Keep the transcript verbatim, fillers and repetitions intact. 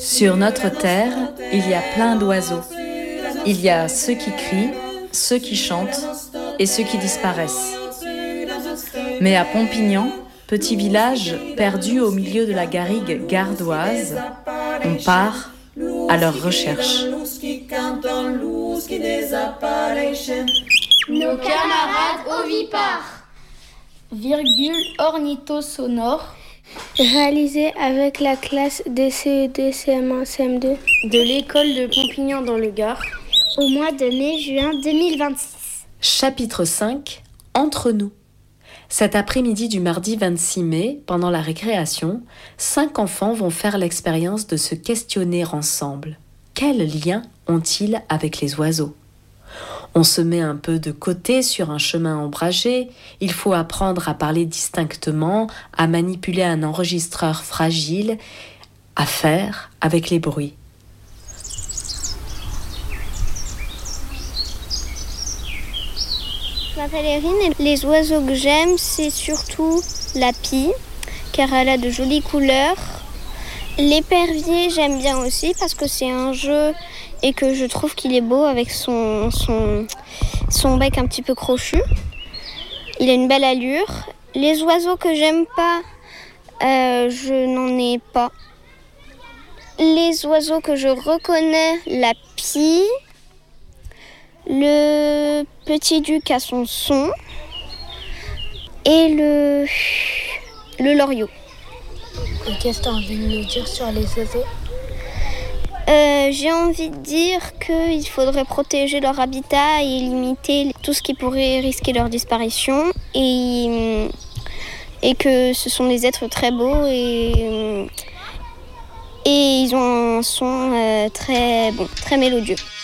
Sur notre terre, il y a plein d'oiseaux. Il y a ceux qui crient, ceux qui chantent et ceux qui disparaissent. Mais à Pompignan, petit village perdu au milieu de la garrigue gardoise, on part à leur recherche. Nos camarades ovipares. Virgule ornithosonore. Réalisé avec la classe de C E deux, C M un, C M deux de l'école de Pompignan dans le Gard au mois de mai-juin deux mille vingt-six. Chapitre cinq. Entre nous. Cet après-midi du mardi vingt-six mai, pendant la récréation, cinq enfants vont faire l'expérience de se questionner ensemble. Quel lien ont-ils avec les oiseaux ? On se met un peu de côté sur un chemin ombragé, il faut apprendre à parler distinctement, à manipuler un enregistreur fragile, à faire avec les bruits. Je m'appelle Erin et les oiseaux que j'aime, c'est surtout la pie, car elle a de jolies couleurs. L'épervier, j'aime bien aussi parce que c'est un jeu et que je trouve qu'il est beau avec son, son, son bec un petit peu crochu. Il a une belle allure. Les oiseaux que j'aime pas, euh, je n'en ai pas. Les oiseaux que je reconnais, la pie, le petit duc à son son et le, le loriot. Et qu'est-ce que tu as envie de nous dire sur les oiseaux ? euh, J'ai envie de dire qu'il faudrait protéger leur habitat et limiter tout ce qui pourrait risquer leur disparition. Et, et que ce sont des êtres très beaux et, et ils ont un son euh, très bon, très mélodieux.